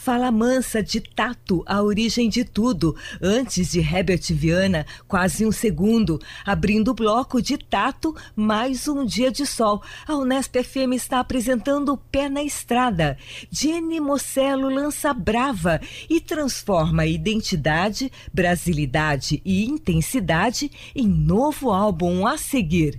Fala Mansa de Tato, a origem de tudo, antes de Herbert Viana, quase um segundo, abrindo o bloco de Tato, mais um dia de sol. A Unesp FM está apresentando Pé na Estrada. Jenny Mocello lança Brava e transforma identidade, brasilidade e intensidade em novo álbum a seguir.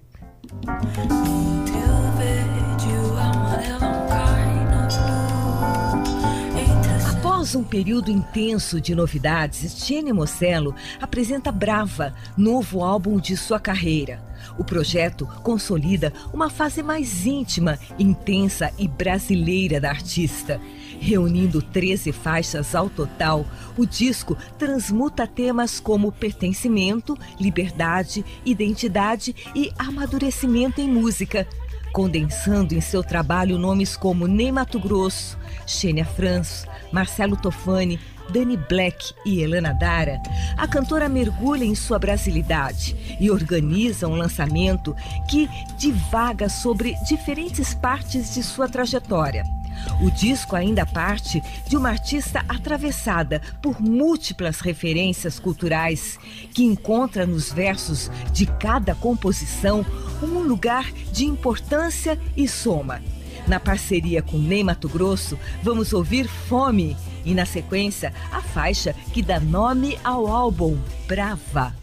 Após um período intenso de novidades, Jenny Mocello apresenta Brava, novo álbum de sua carreira. O projeto consolida uma fase mais íntima, intensa e brasileira da artista. Reunindo 13 faixas ao total, o disco transmuta temas como pertencimento, liberdade, identidade e amadurecimento em música, condensando em seu trabalho nomes como Ney Matogrosso, Xenia França, Marcelo Tofani, Dani Black e Elana Dara. A cantora mergulha em sua brasilidade e organiza um lançamento que divaga sobre diferentes partes de sua trajetória. O disco ainda parte de uma artista atravessada por múltiplas referências culturais, que encontra nos versos de cada composição um lugar de importância e soma. Na parceria com Ney Matogrosso, vamos ouvir Fome e, na sequência, a faixa que dá nome ao álbum, Brava.